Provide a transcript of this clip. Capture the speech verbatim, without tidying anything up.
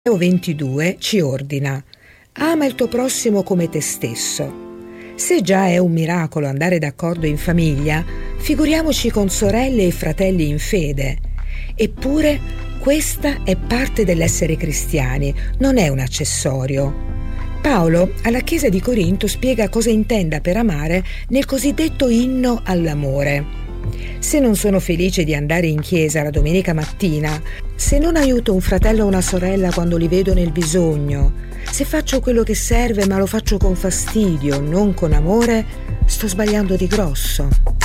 Matteo ventidue ci ordina: ama il tuo prossimo come te stesso. Se già è un miracolo andare d'accordo in famiglia, figuriamoci con sorelle e fratelli in fede. Eppure questa è parte dell'essere cristiani, non è un accessorio. Paolo alla Chiesa di Corinto spiega cosa intenda per amare nel cosiddetto inno all'amore. Se non sono felice di andare in chiesa la domenica mattina, se non aiuto un fratello o una sorella quando li vedo nel bisogno, se faccio quello che serve ma lo faccio con fastidio, non con amore, sto sbagliando di grosso.